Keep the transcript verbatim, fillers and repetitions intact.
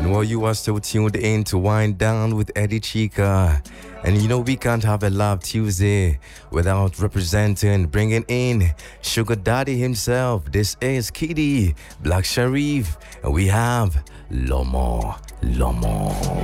Well, you are still tuned in to Wind Down with Eddie Chica. And you know, we can't have a Love Tuesday without representing, bringing in Sugar Daddy himself. This is Kiddy, Black Sharif, and we have Lomo, Lomo.